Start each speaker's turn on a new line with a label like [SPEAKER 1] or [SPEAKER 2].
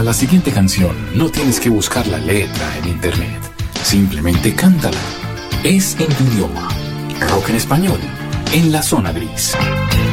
[SPEAKER 1] la siguiente canción no tienes que buscar la letra en internet. Simplemente cántala. Es en tu idioma. Rock en español, en la zona gris.